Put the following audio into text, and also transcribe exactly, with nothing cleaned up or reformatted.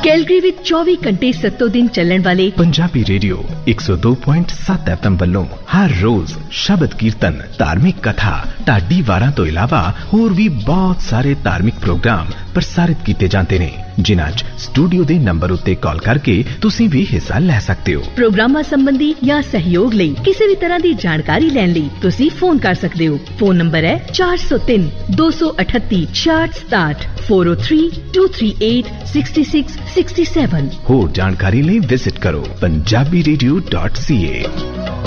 Calgary ਵਿੱਚ ਚੌਵੀ ਘੰਟੇ ਸੱਤੋਂ ਦਿਨ ਚੱਲਣ ਵਾਲੇ ਪੰਜਾਬੀ ਰੇਡੀਓ ਇੱਕ ਸੌ ਦੋ ਪੁਆਇੰਟ ਸੱਤ ਐਫ ਐਮ ਵੱਲੋਂ ਹਰ ਰੋਜ਼ ਸ਼ਬਦ ਕੀਰਤਨ, ਧਾਰਮਿਕ ਕਥਾ, ਢਾਡੀ ਵਾਰਾਂ ਤੋਂ ਇਲਾਵਾ ਹੋਰ ਵੀ ਬਹੁਤ ਸਾਰੇ ਧਾਰਮਿਕ ਪ੍ਰੋਗਰਾਮ ਪ੍ਰਸਾਰਿਤ ਕੀਤੇ ਜਾਂਦੇ ਨੇ, ਜਿਨ੍ਹਾਂ 'ਚ ਸਟੂਡੀਓ ਦੇ ਨੰਬਰ ਉੱਤੇ ਕਾਲ ਕਰਕੇ ਤੁਸੀਂ ਵੀ ਹਿੱਸਾ ਲੈ ਸਕਦੇ ਹੋ। ਪ੍ਰੋਗਰਾਮਾਂ ਸੰਬੰਧੀ ਜਾਂ ਸਹਿਯੋਗ ਲਈ ਕਿਸੇ ਵੀ ਤਰ੍ਹਾਂ ਦੀ ਜਾਣਕਾਰੀ ਲੈਣ ਲਈ ਤੁਸੀਂ ਫੋਨ ਕਰ ਸਕਦੇ ਹੋ। ਫੋਨ ਨੰਬਰ ਹੈ ਚਾਰ ਸੌ ਤਿੰਨ ਦੋ ਸੌ ਅਠੱਤੀ ਛਿਆਹਠ ਸਤਾਹਠ ਚਾਰ ਜ਼ੀਰੋ ਤਿੰਨ ਦੋ ਤਿੰਨ ਅੱਠ ਛੇ ਛੇ ਛੇ ਸੱਤ। ਹੋਰ ਜਾਣਕਾਰੀ ਲਈ ਵਿਜ਼ਿਟ ਕਰੋ ਪੰਜਾਬੀ ਰੇਡੀਓ ਡਾਟ ਸੀ ਏ।